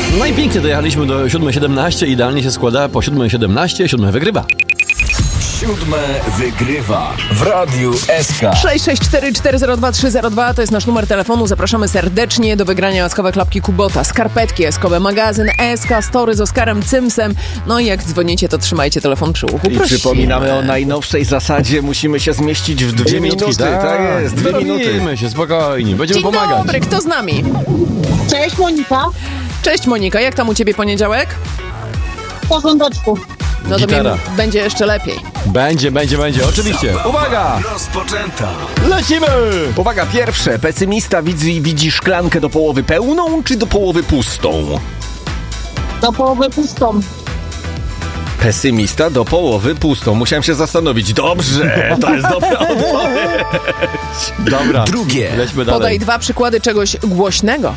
No i pięknie dojechaliśmy do 7:17, idealnie się składa po 7:17, 7 wygrywa. 7 wygrywa w Radiu SK. 664402302 to jest nasz numer telefonu. Zapraszamy serdecznie do wygrania łaskowe klapki Kubota, skarpetki eskowe, magazyn SK Story z Oskarem Cymsem. No i jak dzwonicie, to trzymajcie telefon przy uchu. I przypominamy o najnowszej zasadzie. Musimy się zmieścić w 2 minuty. Tak jest, 2 minuty. Zrobimy się spokojnie, będziemy Dzień pomagać. dobry, kto z nami? Cześć Monika, Cześć Monika, jak tam u ciebie poniedziałek? w porządeczku. No to Gitara. będzie jeszcze lepiej. Będzie, oczywiście. Uwaga! Rozpoczęta. Lecimy! Uwaga, pierwsze. Pesymista widzi szklankę do połowy pełną, czy do połowy pustą? Do połowy pustą. Pesymista do połowy pustą. Musiałem się zastanowić. Dobrze, to jest dobra odpowiedź. Dobra, Drugie. lećmy dalej. Podaj 2 przykłady czegoś głośnego.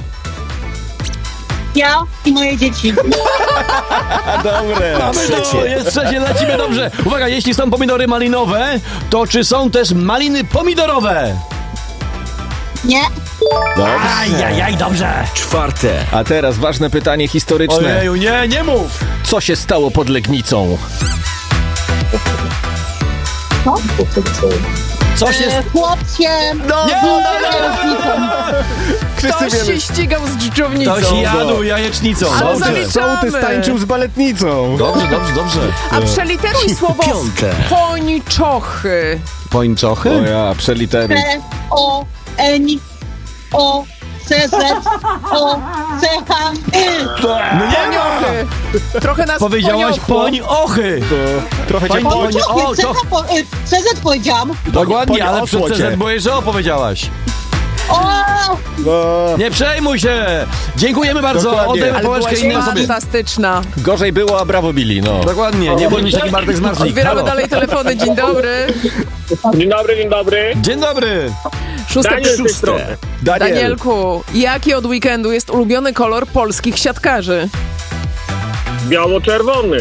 Ja i moje dzieci. Dobre. Mamy to, jest trzecie, lecimy dobrze. Uwaga, jeśli są pomidory malinowe, to czy są też maliny pomidorowe? Nie. Ajajaj, dobrze. Czwarte. A teraz ważne pytanie historyczne. Ojeju, nie mów. Co się stało pod Legnicą? Co? Co się... Chłop się... Ktoś się ścigał z dżdżownicą. Ktoś jadł jajecznicą. Ale Dobrze. zaliczamy. Sołtys tańczył z baletnicą. Dobrze. A przeliteruj słowo Piąte. pończochy. Pończochy? O ja, przeliteruj. P-O-N-O-C-Z-O-C-H-Y. No nie ma! Poniochy. Trochę nas Powiedziałaś poniosło. poń-ochy. Trochę cię CZ powiedziałam. Dokładnie, ale przed osło cię. CZ boję, że opowiedziałaś. O! Nie przejmuj się! Dziękujemy bardzo! Dokładnie. Oddajmy Ale pałeczkę byłaś innej osobie. fantastyczna. Gorzej było, a brawo Billy, no. Dokładnie, nie bądź taki Bartek z Marslik. Odbieramy Halo. dalej telefony. Dzień dobry. Dzień dobry. Dzień dobry! Szóste Daniel z tej Szóste. strony. Danielku, jaki od weekendu jest ulubiony kolor polskich siatkarzy? Biało-czerwony.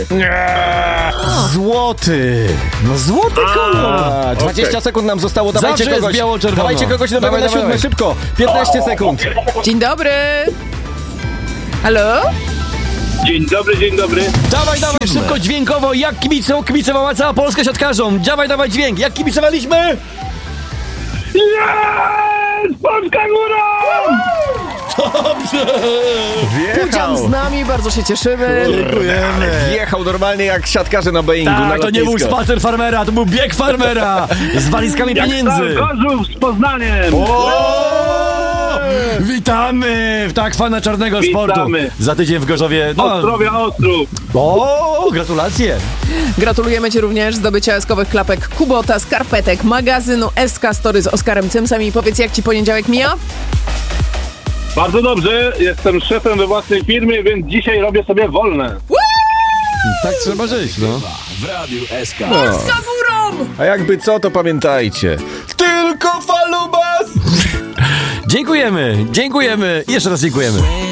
Złoty. No złoty kolor! A, 20 sekund nam zostało, dawajcie Zawsze jest kogoś. biało-czerwono. Dawajcie kogoś nowego na 7, szybko. 15 sekund. Dzień dobry. Halo? Dzień dobry. Dawaj, szybko, dźwiękowo, jak kibicowała cała Polska siatkarzom. Dawaj dźwięk, jak kibicowaliśmy? Jest! Polska górą! Dobrze! Pudzian z nami, bardzo się cieszymy. Dziękujemy. Wjechał normalnie jak siatkarze na Boeingu. na Tak, to nie był lotnisko. spacer farmera, to był bieg farmera z walizkami pieniędzy. Gorzów z Poznaniem. Witamy w tak fana czarnego Witamy. sportu. Za tydzień w Gorzowie. Ostrowia Ostrów. O, gratulacje. Gratulujemy Ci również zdobycia eskowych klapek Kubota, skarpetek, magazynu SK Story z Oskarem Cymsem. I powiedz, jak Ci poniedziałek mija? Bardzo dobrze. Jestem szefem we własnej firmie, więc dzisiaj robię sobie wolne. Tak trzeba żyć, no. W Radiu SK. Polska górą! A jakby co, to pamiętajcie. Tylko falubas! Dziękujemy. Jeszcze raz dziękujemy.